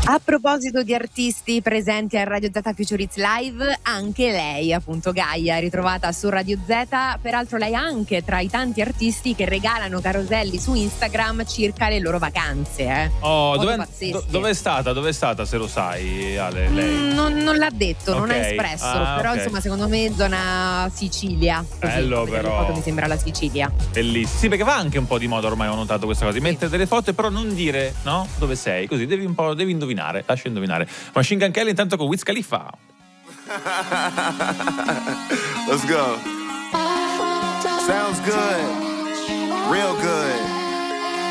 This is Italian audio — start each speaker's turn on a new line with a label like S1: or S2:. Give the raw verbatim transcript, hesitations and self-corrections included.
S1: A proposito di artisti presenti a Radio Z Future Hits Live, anche lei, appunto Gaia, ritrovata su Radio Z. Peraltro lei è anche tra i tanti artisti che regalano caroselli su Instagram circa le loro vacanze. Eh.
S2: Oh, dove do, dov'è stata? Dov'è stata, se lo sai, Ale? Lei?
S1: Mm, non, non l'ha detto, okay. Non ha espresso, ah, però okay. Insomma secondo me zona Sicilia. Così,
S2: bello però.
S1: Foto mi sembra la Sicilia.
S2: Bellissimo. Sì, perché va anche un po' di moda ormai, ho notato questa cosa, di mettere delle foto però non dire, no? Dove sei, così devi un po', devi indovinare. Lascia indovinare. Machine Gun Kelly intanto con Wiz Khalifa.
S3: Let's go. Sounds good. Real good.